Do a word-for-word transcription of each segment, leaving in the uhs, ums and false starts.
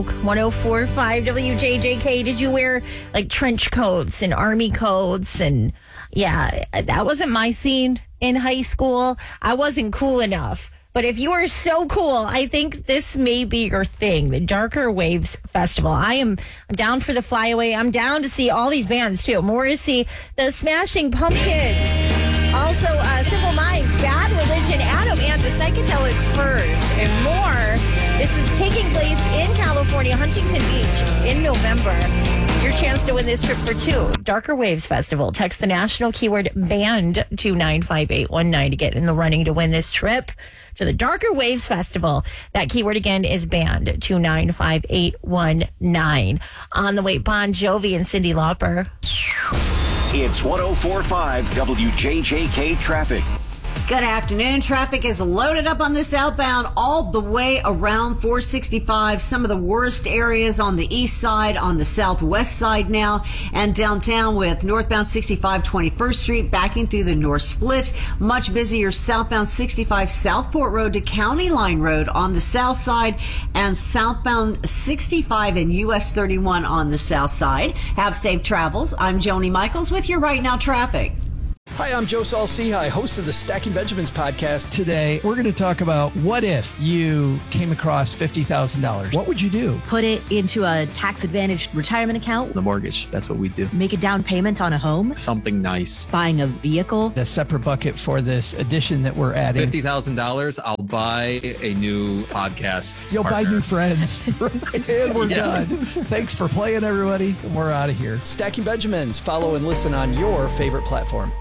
one oh four point five W J J K. Did you wear like trench coats and army coats? And yeah, that wasn't my scene in high school. I wasn't cool enough. But if you are so cool, I think this may be your thing, the Darker Waves Festival. I am I'm down for the flyaway. I'm down to see all these bands, too. Morrissey, the Smashing Pumpkins, also uh, Simple Minds, Bad Religion, Adam, and the Psychedelic Furs, and more. This is taking place in California, Huntington Beach, in November. Your chance to win this trip for two. Darker Waves Festival. Text the national keyword BAND to nine five eight one nine to get in the running to win this trip to the Darker Waves Festival. That keyword again is BAND to nine five eight one nine. On the way, Bon Jovi and Cyndi Lauper. It's one oh four point five W J J K traffic. Good afternoon. Traffic is loaded up on this outbound all the way around four sixty-five. Some of the worst areas on the east side, on the southwest side now, and downtown with northbound sixty-five twenty-first Street backing through the North Split. Much busier southbound sixty-five Southport Road to County Line Road on the south side, and southbound sixty-five and U S thirty-one on the south side. Have safe travels. I'm Joni Michaels with your Right Now traffic. Hi, I'm Joe Saul-Sehy, host of the Stacking Benjamins podcast. Today, we're going to talk about what if you came across fifty thousand dollars? What would you do? Put it into a tax-advantaged retirement account. The mortgage, that's what we do. Make a down payment on a home. Something nice. Buying a vehicle. A separate bucket for this edition that we're adding. fifty thousand dollars, I'll buy a new podcast. You'll partner. buy new friends. And we're yeah. done. Thanks for playing, everybody. And we're out of here. Stacking Benjamins. Follow and listen on your favorite platform.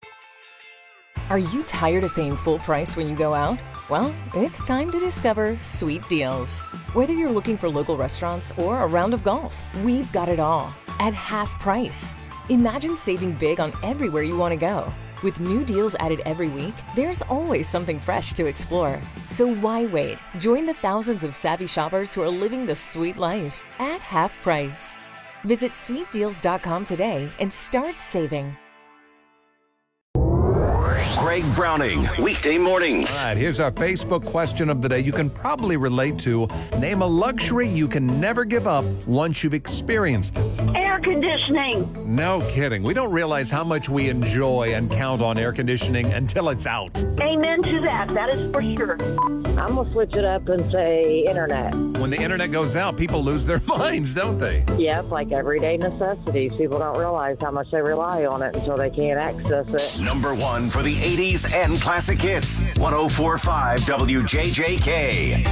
Are you tired of paying full price when you go out? Well, it's time to discover Sweet Deals. Whether you're looking for local restaurants or a round of golf, we've got it all at half price. Imagine saving big on everywhere you want to go. With new deals added every week, there's always something fresh to explore. So why wait? Join the thousands of savvy shoppers who are living the sweet life at half price. Visit sweet deals dot com today and start saving. Greg Browning, weekday mornings. All right, here's our Facebook question of the day you can probably relate to. Name a luxury you can never give up once you've experienced it. Air conditioning. No kidding. We don't realize how much we enjoy and count on air conditioning until it's out. Amen to that. That is for sure. I'm going to switch it up and say internet. When the internet goes out, people lose their minds, don't they? Yep, like everyday necessities. People don't realize how much they rely on it until they can't access it. Number one for the eighties and classic hits. one oh four point five W J J K.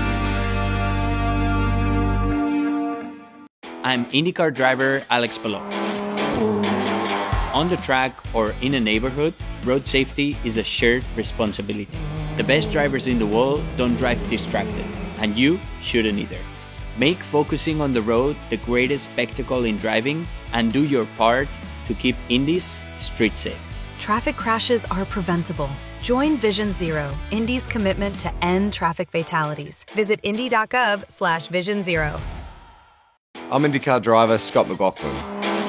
I'm IndyCar driver Alex Palou. On the track or in a neighborhood, road safety is a shared responsibility. The best drivers in the world don't drive distracted, and you shouldn't either. Make focusing on the road the greatest spectacle in driving, and do your part to keep Indy's street safe. Traffic crashes are preventable. Join Vision Zero, Indy's commitment to end traffic fatalities. Visit indy.gov slash vision zero. I'm IndyCar driver Scott McLaughlin.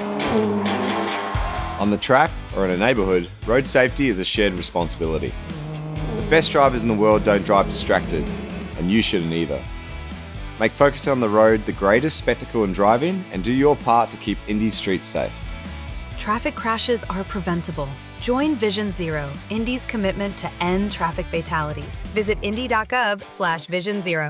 On the track or in a neighbourhood, road safety is a shared responsibility. The best drivers in the world don't drive distracted, and you shouldn't either. Make focusing on the road the greatest spectacle in driving, and do your part to keep Indy's streets safe. Traffic crashes are preventable. Join Vision Zero, Indy's commitment to end traffic fatalities. Visit indy.gov slash vision zero.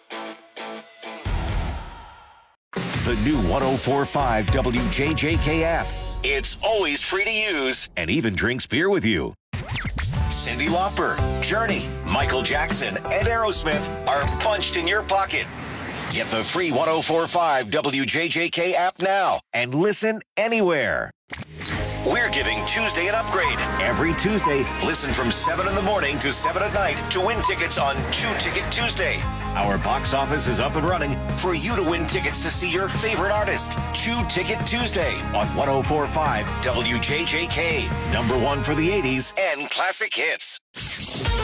The new one oh four point five W J J K app. It's always free to use and even drinks beer with you. Cyndi Lauper, Journey, Michael Jackson, and Aerosmith are bunched in your pocket. Get the free one oh four point five W J J K app now and listen anywhere. We're giving Tuesday an upgrade. Every Tuesday, listen from seven in the morning to seven at night to win tickets on Chew Ticket Tuesday. Our box office is up and running for you to win tickets to see your favorite artist. Chew Ticket Tuesday on one oh four point five W J J K. Number one for the eighties and classic hits.